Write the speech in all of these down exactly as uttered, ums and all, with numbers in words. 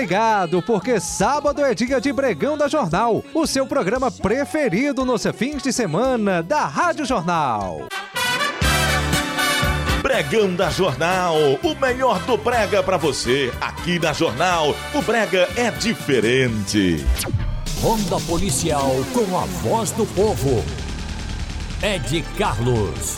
ligado, porque sábado é dia de Pregão da Jornal, o seu programa preferido nos fins de semana da Rádio Jornal. Pregão da Jornal, o melhor do brega pra você. Aqui na Jornal, o brega é diferente. Ronda Policial com a voz do povo. Ed Carlos.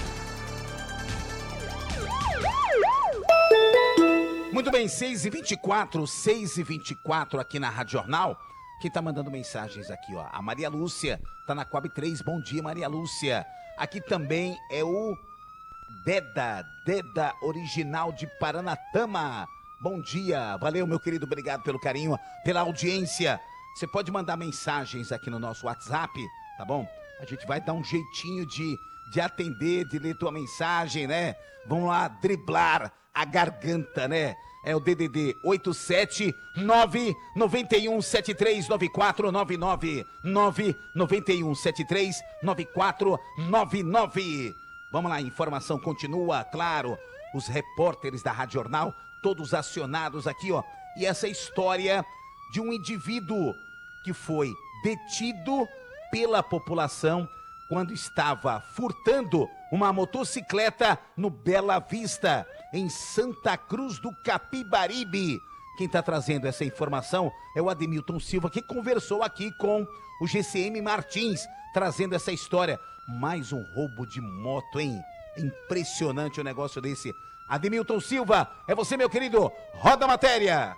Muito bem, seis e vinte e quatro, seis e vinte e quatro aqui na Rádio Jornal. Quem tá mandando mensagens aqui, ó? A Maria Lúcia tá na Coab três. Bom dia, Maria Lúcia. Aqui também é o Deda, Deda original de Paranatama. Bom dia, valeu, meu querido, obrigado pelo carinho, pela audiência. Você pode mandar mensagens aqui no nosso WhatsApp, tá bom? A gente vai dar um jeitinho de, de atender, de ler tua mensagem, né? Vamos lá driblar a garganta, né? É o D D D oito sete nove nove um sete três nove quatro nove nove, nove nove um sete três nove quatro nove nove. Vamos lá, a informação continua, claro, os repórteres da Rádio Jornal, todos acionados aqui, ó. E essa história de um indivíduo que foi detido pela população quando estava furtando uma motocicleta no Bela Vista, em Santa Cruz do Capibaribe. Quem está trazendo essa informação é o Ademilton Silva, que conversou aqui com o G C M Martins, trazendo essa história. Mais um roubo de moto, hein? Impressionante o negócio desse. Ademilton Silva, é você, meu querido. Roda a matéria.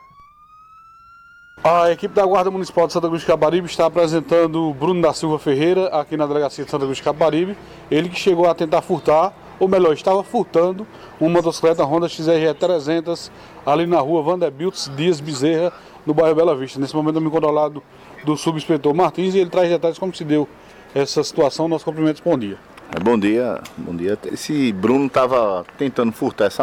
A equipe da Guarda Municipal de Santa Cruz do Capibaribe está apresentando o Bruno da Silva Ferreira aqui na delegacia de Santa Cruz do Capibaribe. Ele que chegou a tentar furtar, ou melhor, estava furtando uma motocicleta Honda X R E trezentos ali na rua Vanderbilts Dias Bezerra, no bairro Bela Vista. Nesse momento eu me encontro ao lado do subinspetor Martins e ele traz detalhes como se deu essa situação. Nosso cumprimento, bom dia. Bom dia, bom dia. Esse Bruno estava tentando furtar essa